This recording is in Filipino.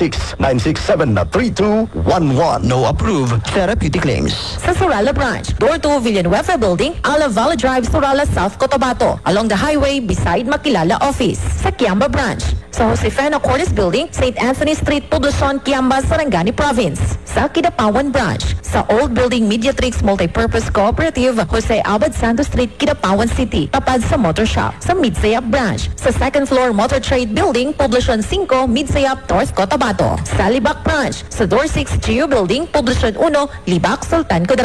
0916-967-3211. No approved therapeutic claims. Sa Surala Branch, door to Villanueva Building, Ala Valley Drive, Surala, South Cotabato, along the highway beside Makilala Office. Sa Kiamba Branch, sa Josefina Cordes Building, St. Anthony Street, Poblacion, Kiamba, Sarangani Province. Sa Kidapawan Branch, sa Old Building Mediatrix Multipurpose Cooperative, Jose Abad Santos Street, Kidapawan City, tapad sa Motor Shop. Sa Midsayap Branch, sa second floor Motor Trade Building, Poblacion 5, Midsayap, North Cotabato. Sa Libak Branch, sa Door 6 Geo Building, Poblacion 1, Libak, Sultan Kudarat.